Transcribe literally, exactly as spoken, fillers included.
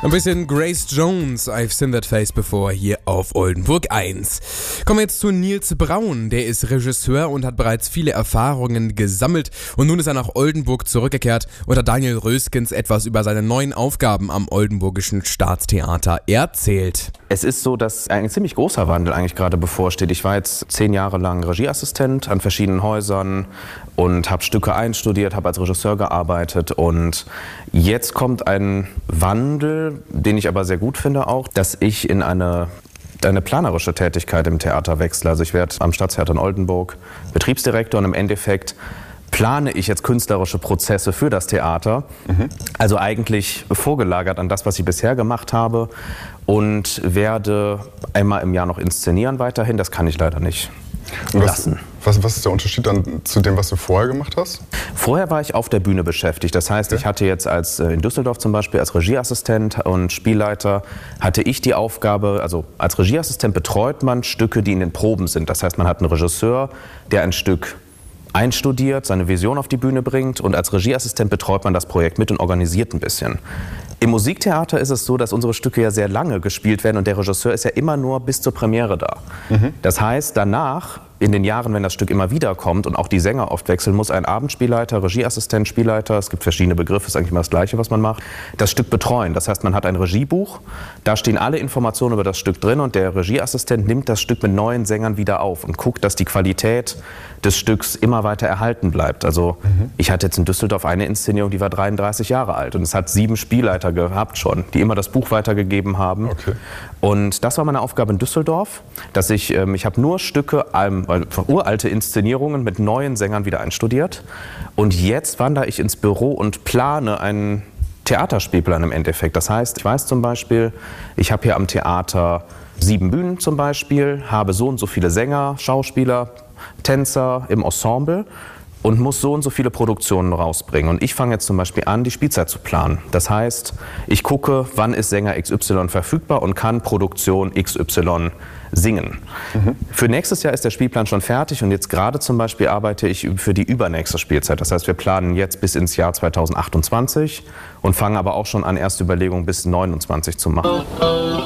Ein bisschen Grace Jones, I've seen that face before, hier auf Oldenburg eins. Kommen wir jetzt zu Nils Braun. Der ist Regisseur und hat bereits viele Erfahrungen gesammelt. Und nun ist er nach Oldenburg zurückgekehrt und hat Daniel Röskens etwas über seine neuen Aufgaben am Oldenburgischen Staatstheater erzählt. Es ist so, dass ein ziemlich großer Wandel eigentlich gerade bevorsteht. Ich war jetzt zehn Jahre lang Regieassistent an verschiedenen Häusern und habe Stücke einstudiert, habe als Regisseur gearbeitet. Und jetzt kommt ein Wandel, den ich aber sehr gut finde auch, dass ich in eine, eine planerische Tätigkeit im Theater wechsle. Also ich werde am Staatstheater in Oldenburg Betriebsdirektor und im Endeffekt plane ich jetzt künstlerische Prozesse für das Theater. Mhm. Also eigentlich vorgelagert an das, was ich bisher gemacht habe, und werde einmal im Jahr noch inszenieren weiterhin. Das kann ich leider nicht lassen. Was, was ist der Unterschied dann zu dem, was du vorher gemacht hast? Vorher war ich auf der Bühne beschäftigt. Das heißt, okay. ich hatte jetzt als in Düsseldorf zum Beispiel als Regieassistent und Spielleiter hatte ich die Aufgabe, also als Regieassistent betreut man Stücke, die in den Proben sind. Das heißt, man hat einen Regisseur, der ein Stück einstudiert, seine Vision auf die Bühne bringt, und als Regieassistent betreut man das Projekt mit und organisiert ein bisschen. Im Musiktheater ist es so, dass unsere Stücke ja sehr lange gespielt werden und der Regisseur ist ja immer nur bis zur Premiere da. Mhm. Das heißt, danach, in den Jahren, wenn das Stück immer wieder kommt und auch die Sänger oft wechseln, muss ein Abendspielleiter, Regieassistent, Spielleiter, es gibt verschiedene Begriffe, ist eigentlich immer das Gleiche, was man macht, das Stück betreuen. Das heißt, man hat ein Regiebuch, da stehen alle Informationen über das Stück drin und der Regieassistent nimmt das Stück mit neuen Sängern wieder auf und guckt, dass die Qualität des Stücks immer weiter erhalten bleibt. Also mhm. ich hatte jetzt in Düsseldorf eine Inszenierung, die war dreiunddreißig Jahre alt und es hat sieben Spielleiter gehabt schon, die immer das Buch weitergegeben haben. Okay. Und das war meine Aufgabe in Düsseldorf, dass ich, ähm, ich habe nur Stücke, ähm, uralte Inszenierungen mit neuen Sängern wieder einstudiert, und jetzt wandere ich ins Büro und plane einen Theaterspielplan im Endeffekt. Das heißt, ich weiß zum Beispiel, ich habe hier am Theater sieben Bühnen zum Beispiel, habe so und so viele Sänger, Schauspieler, Tänzer im Ensemble und muss so und so viele Produktionen rausbringen. Und ich fange jetzt zum Beispiel an, die Spielzeit zu planen. Das heißt, ich gucke, wann ist Sänger X Y verfügbar und kann Produktion X Y singen. Mhm. Für nächstes Jahr ist der Spielplan schon fertig und jetzt gerade zum Beispiel arbeite ich für die übernächste Spielzeit. Das heißt, wir planen jetzt bis ins Jahr zweitausendachtundzwanzig und fangen aber auch schon an, erste Überlegungen bis neunundzwanzig zu machen.